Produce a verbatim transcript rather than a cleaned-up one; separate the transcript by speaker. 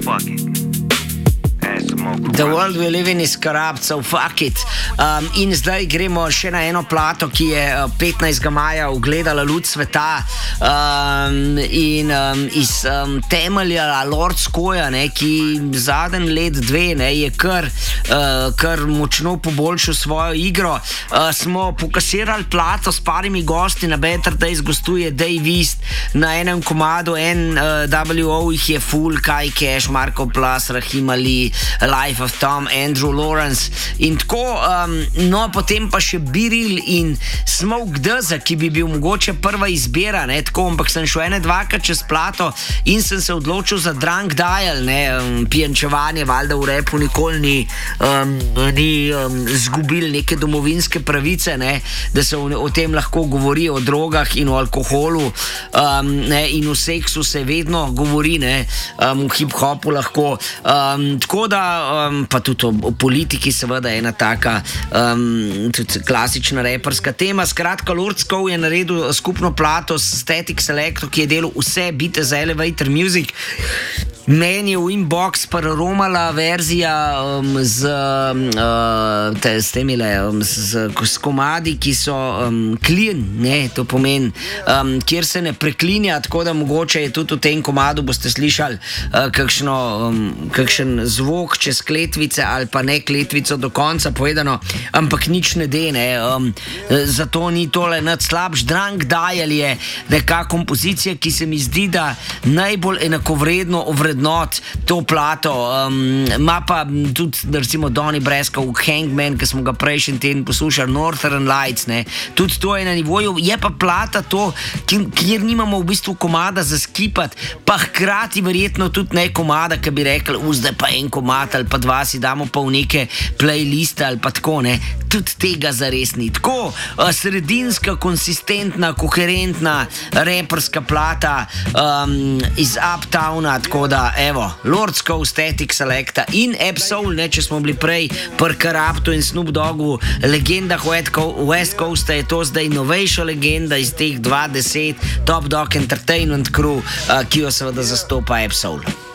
Speaker 1: fuck it.
Speaker 2: The world we live in is corrupt, so fuck it. Um, in zdaj gremo še na eno plato, ki je petnajstega maja ugledala luč sveta um, in um, iz um, temelja Lord Skoja, ne, ki zadnji let dve ne, je kar, uh, kar močno poboljšal svojo igro. Uh, smo pokasirali plato s parimi gosti, na Better Days gostuje Dave East na enem komadu, N W O jih je full, Kai Cash, Marko Plas, Rahim Ali, Life of Tom, Andrew Lawrence in tako, um, no potem pa še Biril in Smoke Duzza, ki bi bil mogoče prva izbira, ne, tako, ampak sem šel ene dvakrat čez plato in sem se odločil za Drunk Dial, ne, um, pijančevanje, valjda v repu nikoli ni, um, ni um, zgubil neke domovinske pravice, ne, da se o, o tem lahko govori, o drogah in o alkoholu, um, ne, in o seksu se vedno govori, ne, um, v hip-hopu lahko, um, tako da Um, pa tudi o, o politiki seveda ena taka um, tudi klasična reperska tema. Skratka, Lord Skov je naredil skupno plato s Static Selector, ki je delal vse bite za Elevator Music. Meni je v inbox preromala verzija um, z, uh, te, s temile, um, z, z komadi, ki so um, clean, ne, to pomeni, um, kjer se ne preklinja, tako da mogoče je tudi v tem komadu boste slišali uh, kakšno, um, kakšen zvok čez kletvice ali pa ne kletvico do konca povedano, ampak nič ne de, ne, um, zato ni tole nad slabš. Drunk Dial je neka kompozicija, ki se mi zdi, da najbolj enakovredno ovredno not to plato, ima um, pa tudi recimo Donny Brasco v Hangman, ki smo ga prejšnji teden poslušali, Northern Lights, ne, tudi to je na nivoju, je pa plata to, kjer nimamo v bistvu komada za skipati, pa hkrati verjetno tudi ne komada, ki bi rekli, zdaj pa en komad ali pa dva si damo pa v neke playliste ali pa tako, ne, tudi tega zares ni. Tako uh, sredinska, konsistentna, koherentna reperska plata um, iz Uptowna, tako da evo, Lord Skov, Static Selector in Ab-Soul, ne, če smo bili prej pri Corruptu in Snoop Doggu, legendah West Coasta, je to zdaj novejša legenda iz teh dva deset Top Dog Entertainment Crew, uh, ki jo seveda zastopa Ab-Soul.